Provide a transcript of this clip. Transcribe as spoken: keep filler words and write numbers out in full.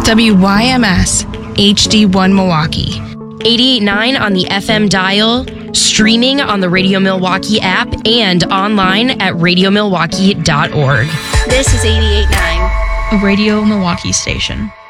W Y M S, H D one Milwaukee. eighty-eight point nine on the F M dial, streaming on the Radio Milwaukee app, and online at radio milwaukee dot org. This is eighty-eight point nine. A Radio Milwaukee station.